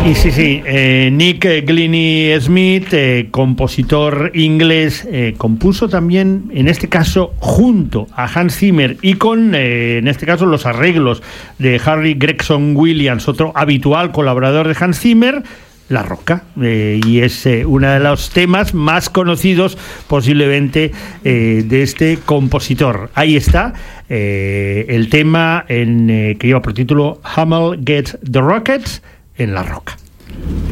Y sí, Nick Glennie Smith, compositor inglés, compuso también, en este caso, junto a Hans Zimmer y con, en este caso, los arreglos de Harry Gregson Williams, otro habitual colaborador de Hans Zimmer, La Roca, y es uno de los temas más conocidos posiblemente de este compositor. Ahí está el tema que lleva por título Hummel Gets the Rockets en La Roca.